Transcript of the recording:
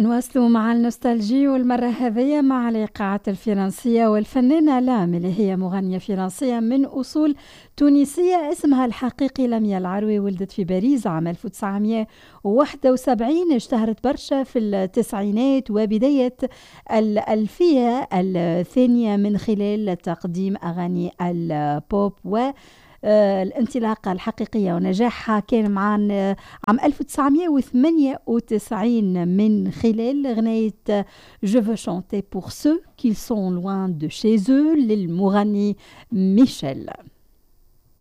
نواصلوا مع النوستالجي، والمرة هذه مع الإيقاعات الفرنسية والفنانة لام اللي هي مغنية فرنسية من أصول تونسية. اسمها الحقيقي لميا العروي، ولدت في باريس عام 1971، اشتهرت برشا في التسعينات وبداية الألفية الثانية من خلال تقديم أغاني البوب الانطلاقة الحقيقية ونجاحها كان عام 1998 من خلال أغنية Je veux chanter pour ceux qui sont loin de chez eux للمغني ميشيل.